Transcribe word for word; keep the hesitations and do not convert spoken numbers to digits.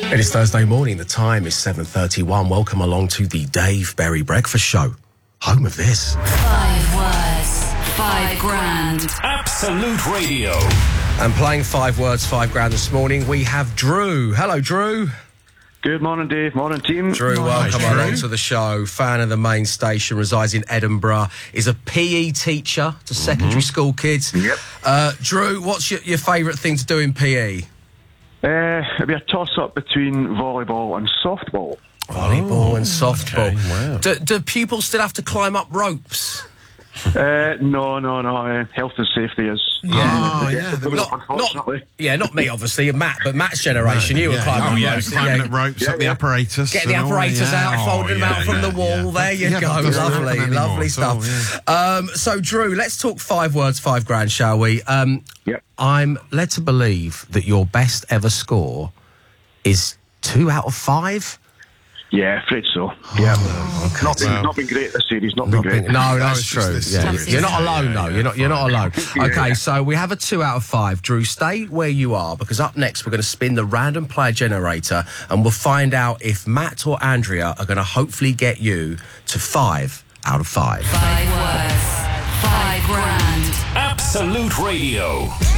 It is Thursday morning. The time is seven thirty-one. Welcome along to the Dave Berry Breakfast Show. Home of this. Five words, five grand. Absolute Radio. And playing five words, five grand this morning, we have Drew. Hello, Drew. Good morning, Dave. Morning, team. Drew, welcome Hi, Drew. along to the show. Fan of the main station, resides in Edinburgh, is a P E teacher to secondary mm-hmm. school kids. Yep. Uh, Drew, what's your, your favourite thing to do in P E? Uh, it'd be a toss-up between volleyball and softball. Volleyball oh, and softball. Okay, wow. do, do pupils still have to climb up ropes? Uh, no, no, no. Uh, health and safety is. Yeah, oh, yeah. Not, unfortunately. Not, yeah, not me, obviously, and Matt, but Matt's generation, no, you yeah. were climbing oh, up yeah, ropes. climbing yeah. up ropes, yeah, up the yeah. apparatus. Get the apparatus yeah. out, oh, folding yeah, them out from yeah, the wall. Yeah. There you yeah, go. Lovely, lovely stuff. All, yeah. um, so, Drew, let's talk five words, five grand, shall we? Um, yep. I'm led to believe that your best ever score is two out of five. Yeah, afraid so. Yeah, oh, okay. not been well, not been great this series. Not, not been great. Been, no, that's it's true. just Yeah. series. You're not alone, yeah, though. yeah, you're not. You're not alone. yeah. Okay, so we have a two out of five. Drew, stay where you are because up next we're going to spin the random player generator and we'll find out if Matt or Andrea are going to hopefully get you to five out of five. Five words, five grand. Absolute Radio.